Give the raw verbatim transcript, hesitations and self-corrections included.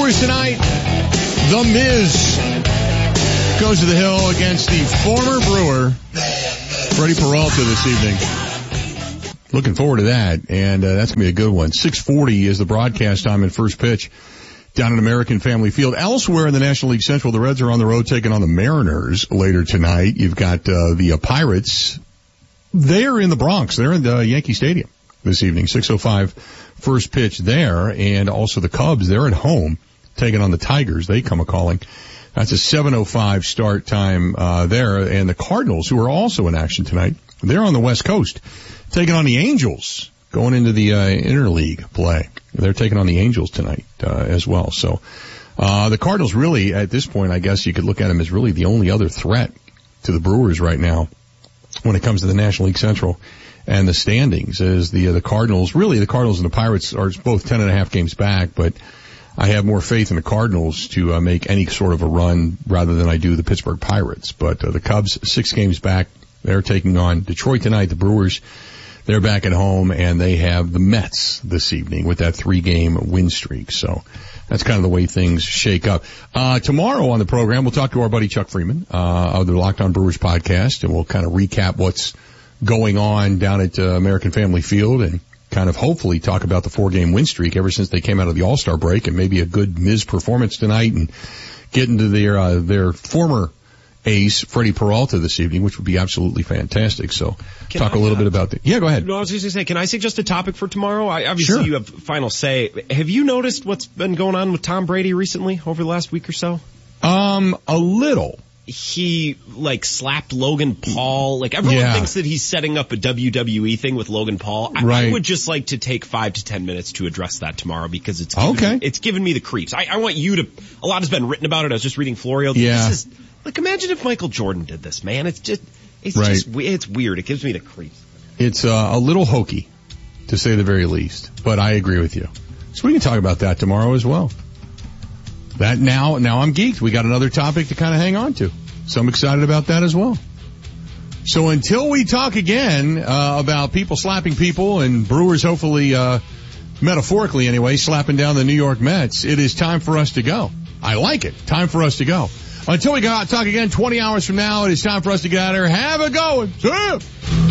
Brewers tonight. The Miz goes to the hill against the former Brewer, Freddie Peralta, this evening. Looking forward to that, and uh, that's going to be a good one. six forty is the broadcast time in first pitch down at American Family Field. Elsewhere in the National League Central, the Reds are on the road taking on the Mariners later tonight. You've got uh, the uh, Pirates. They're in the Bronx. They're in the Yankee Stadium this evening. six oh five first pitch there, and also the Cubs. They're at home taking on the Tigers. They come a-calling. That's a seven oh five start time uh there. And the Cardinals, who are also in action tonight, they're on the West Coast taking on the Angels going into the uh, interleague play. They're taking on the Angels tonight uh, as well. So uh the Cardinals really, at this point, I guess you could look at them as really the only other threat to the Brewers right now when it comes to the National League Central and the standings. Is the uh, the Cardinals, really the Cardinals and the Pirates are both ten and a half games back, but I have more faith in the Cardinals to uh, make any sort of a run rather than I do the Pittsburgh Pirates. But uh, the Cubs, six games back. They're taking on Detroit tonight. The Brewers, they're back at home, and they have the Mets this evening with that three-game win streak. So that's kind of the way things shake up. Uh, tomorrow on the program, we'll talk to our buddy Chuck Freeman uh, of the Locked On Brewers podcast, and we'll kind of recap what's going on down at uh, American Family Field and kind of hopefully talk about the four-game win streak ever since they came out of the All-Star break, and maybe a good Miz performance tonight and get into their uh, their former ace, Freddie Peralta, this evening, which would be absolutely fantastic. So can talk I, a little uh, bit about that. Yeah, go ahead. No, I was just going to say, can I suggest a topic for tomorrow? I, obviously, sure. You have final say. Have you noticed what's been going on with Tom Brady recently over the last week or so? Um, a little. He, like, slapped Logan Paul. Like, everyone yeah. thinks that he's setting up a W W E thing with Logan Paul. I, right. I would just like to take five to ten minutes to address that tomorrow because it's given, okay. me, it's given me the creeps. I, I want you to, a lot has been written about it. I was just reading Florio. Yeah. This is, like, imagine if Michael Jordan did this, man. It's just, it's right. just, it's weird. It gives me the creeps. It's uh, a little hokey, to say the very least, but I agree with you. So we can talk about that tomorrow as well. That now, now I'm geeked. We got another topic to kind of hang on to. So I'm excited about that as well. So until we talk again uh, about people slapping people and Brewers hopefully, uh, metaphorically anyway, slapping down the New York Mets, it is time for us to go. I like it. Time for us to go. Until we go out, talk again twenty hours from now, it is time for us to get out of here. Have a go. See ya.